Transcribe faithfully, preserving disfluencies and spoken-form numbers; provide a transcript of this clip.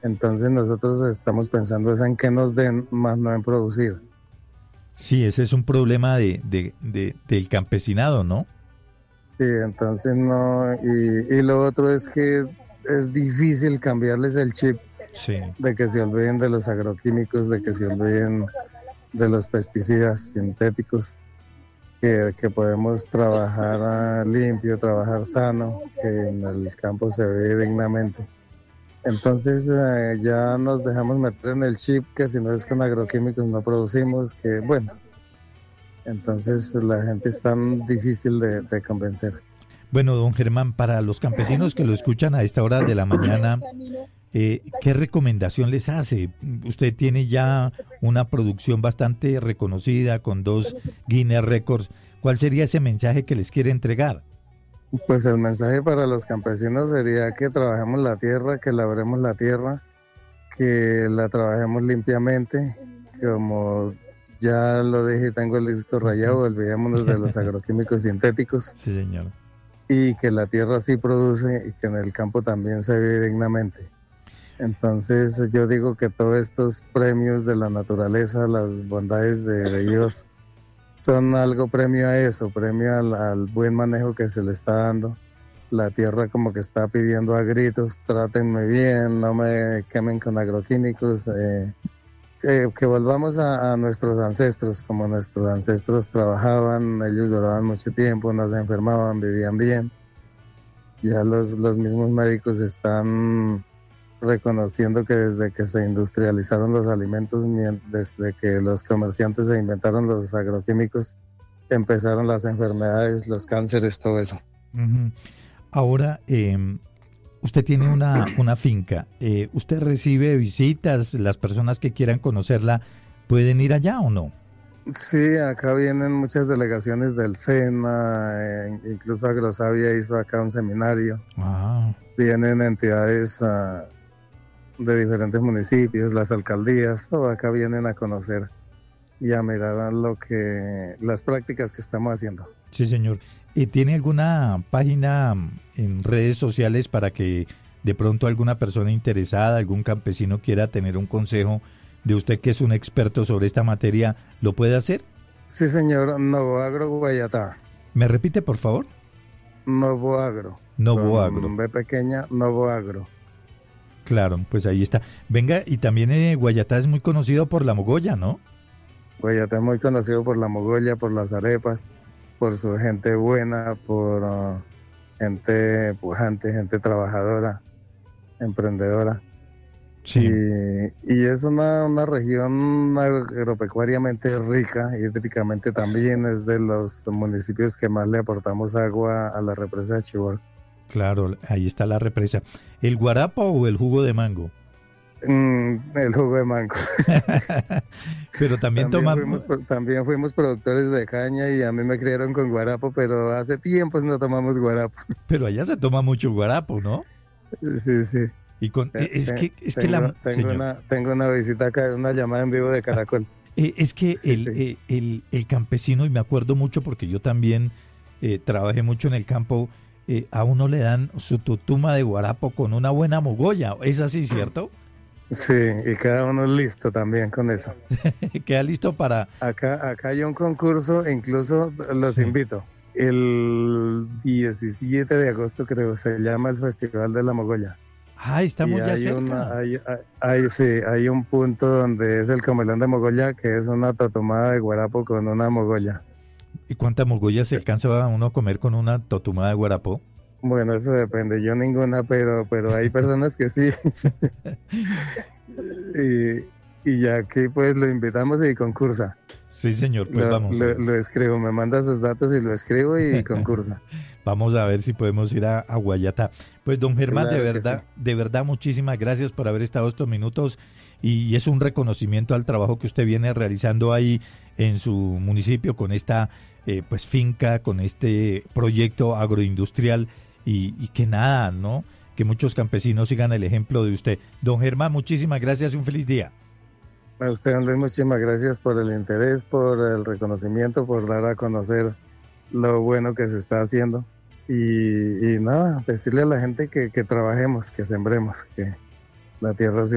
Entonces nosotros estamos pensando es en que nos den, más no en producir. Sí, ese es un problema de, de, de, del campesinado, ¿no? Sí, entonces no, y, y lo otro es que es difícil cambiarles el chip Sí. de que se olviden de los agroquímicos, de que se olviden de los pesticidas sintéticos, que, que podemos trabajar ah, limpio, trabajar sano, que en el campo se ve dignamente. Entonces eh, ya nos dejamos meter en el chip que si no es con agroquímicos no producimos, que bueno, entonces la gente es tan difícil de, de convencer. Bueno, don Germán, para los campesinos que lo escuchan a esta hora de la mañana, eh, ¿qué recomendación les hace? Usted tiene ya una producción bastante reconocida con dos Guinness Records. ¿Cuál sería ese mensaje que les quiere entregar? Pues el mensaje para los campesinos sería que trabajemos la tierra, que labremos la tierra, que la trabajemos limpiamente, como ya lo dije, tengo el disco rayado, olvidémonos de los agroquímicos sintéticos. Sí, señor. Y que la tierra sí produce y que en el campo también se vive dignamente. Entonces yo digo que todos estos premios de la naturaleza, las bondades de, de Dios, son algo premio a eso, premio al, al buen manejo que se le está dando. La tierra como que está pidiendo a gritos, trátenme bien, no me quemen con agroquímicos, eh, que, que volvamos a, a nuestros ancestros, como nuestros ancestros trabajaban, ellos duraban mucho tiempo, no se enfermaban, vivían bien. Ya los, los mismos médicos están reconociendo que desde que se industrializaron los alimentos, desde que los comerciantes se inventaron los agroquímicos, empezaron las enfermedades, los cánceres, todo eso. Uh-huh. Ahora, eh, usted tiene una, una finca, eh, ¿usted recibe visitas? ¿Las personas que quieran conocerla pueden ir allá o no? Sí, acá vienen muchas delegaciones del SENA, eh, incluso Agrosavia hizo acá un seminario. Ah. Vienen entidades uh, de diferentes municipios, las alcaldías, todo acá vienen a conocer y a mirar lo que, las prácticas que estamos haciendo. Sí, señor. ¿Y tiene alguna página en redes sociales para que de pronto alguna persona interesada, algún campesino quiera tener un consejo de usted que es un experto sobre esta materia, lo puede hacer? Sí, señor. Novoagro Guayatá. ¿Me repite, por favor? Novoagro. Novoagro. Con B pequeña, Novoagro. Claro, pues ahí está. Venga, y también eh, Guayatá es muy conocido por la mogolla, ¿no? Guayatá es muy conocido por la mogolla, por las arepas, por su gente buena, por uh, gente pujante, gente trabajadora, emprendedora. Sí. Y, y es una, una región agropecuariamente rica, hídricamente también es de los municipios que más le aportamos agua a la represa de Chivor. Claro, ahí está la represa. ¿El guarapo o el jugo de mango? Mm, el jugo de mango. Pero también, también tomamos... Fuimos, también fuimos productores de caña y a mí me criaron con guarapo, pero hace tiempos no tomamos guarapo. Pero allá se toma mucho guarapo, ¿no? Sí, sí. Y con, es que, es tengo, que la, tengo, una, tengo una visita acá, una llamada en vivo de Caracol. Eh, es que sí, el, sí. Eh, el, el campesino, y me acuerdo mucho porque yo también eh, trabajé mucho en el campo, eh, a uno le dan su tutuma de guarapo con una buena mogolla. ¿Es así, cierto? Sí, y cada uno es listo también con eso. Queda listo para... Acá, acá hay un concurso, incluso los sí. invito. El diecisiete de agosto creo, se llama el Festival de la Mogolla. Ah, estamos ya cerca. Una, hay, hay, hay, sí, hay un punto donde es el comelón de mogolla, que es una totumada de guarapo con una mogolla. ¿Y cuántas mogollas se alcanza uno a comer con una totumada de guarapo? Bueno, eso depende, yo ninguna, pero pero hay personas que sí. y, y ya aquí pues lo invitamos y concursa. Sí, señor, pues lo, vamos. Lo, lo escribo, me manda sus datos y lo escribo y concursa. Vamos a ver si podemos ir a, a Guayatá. Pues don Germán, claro de verdad, sí. de verdad, muchísimas gracias por haber estado estos minutos y es un reconocimiento al trabajo que usted viene realizando ahí en su municipio con esta eh, pues finca, con este proyecto agroindustrial y, y que nada, ¿no? Que muchos campesinos sigan el ejemplo de usted. Don Germán, muchísimas gracias y un feliz día. A usted, Andrés, muchísimas gracias por el interés, por el reconocimiento, por dar a conocer lo bueno que se está haciendo. Y, y nada, decirle a la gente que, que trabajemos, que sembremos, que la tierra se